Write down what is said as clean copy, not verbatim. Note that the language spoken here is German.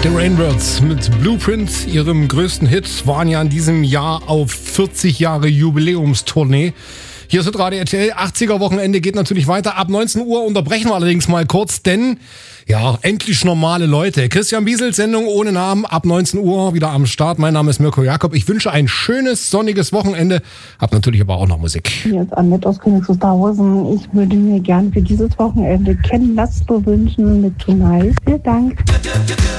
The Rainbirds mit Blueprint, ihrem größten Hit, waren ja in diesem Jahr auf 40 Jahre Jubiläumstournee. Hier ist Radio RTL, 80er Wochenende geht natürlich weiter. Ab 19 Uhr unterbrechen wir allerdings mal kurz, denn ja, endlich normale Leute. Christian Biesels Sendung ohne Namen, ab 19 Uhr wieder am Start. Mein Name ist Mirko Jakob. Ich wünsche ein schönes, sonniges Wochenende. Hab natürlich aber auch noch Musik. Hier ist Annette aus Königs Wusterhausen. Ich würde mir gern für dieses Wochenende Ken Laszlo wünschen mit Tonight. Vielen Dank.